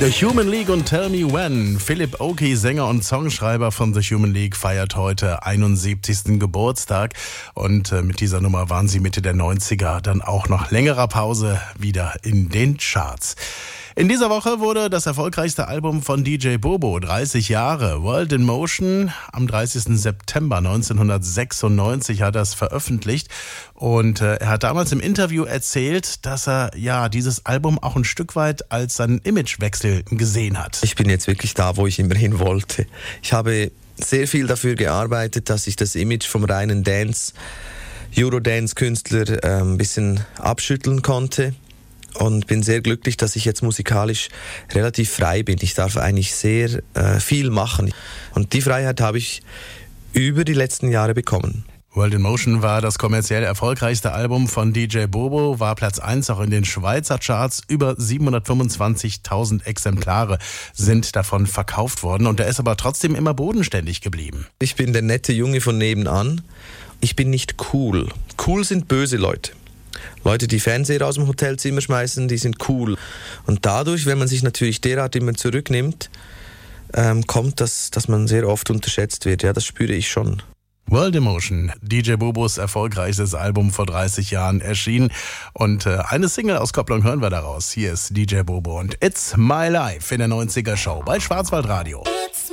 The Human League und Tell Me When. Philip Oakey, Sänger und Songschreiber von The Human League, feiert heute 71. Geburtstag. Und mit dieser Nummer waren sie Mitte der 90er dann auch nach längerer Pause wieder in den Charts. In dieser Woche wurde das erfolgreichste Album von DJ Bobo, 30 Jahre, World in Motion, am 30. September 1996 hat er es veröffentlicht. Und er hat damals im Interview erzählt, dass er dieses Album auch ein Stück weit als seinen Imagewechsel gesehen hat. Ich bin jetzt wirklich da, wo ich immer hin wollte. Ich habe sehr viel dafür gearbeitet, dass ich das Image vom reinen Eurodance-Künstler ein bisschen abschütteln konnte. Und bin sehr glücklich, dass ich jetzt musikalisch relativ frei bin. Ich darf eigentlich sehr viel machen. Und die Freiheit habe ich über die letzten Jahre bekommen. World in Motion war das kommerziell erfolgreichste Album von DJ Bobo, war Platz 1 auch in den Schweizer Charts. Über 725.000 Exemplare sind davon verkauft worden. Und er ist aber trotzdem immer bodenständig geblieben. Ich bin der nette Junge von nebenan. Ich bin nicht cool. Cool sind böse Leute. Leute, die Fernseher aus dem Hotelzimmer schmeißen, die sind cool. Und dadurch, wenn man sich natürlich derart immer zurücknimmt, kommt das, dass man sehr oft unterschätzt wird. Ja, das spüre ich schon. World in Motion, DJ Bobos erfolgreichstes Album vor 30 Jahren erschienen. Und eine Single-Auskopplung hören wir daraus. Hier ist DJ Bobo und It's My Life in der 90er Show bei Schwarzwaldradio.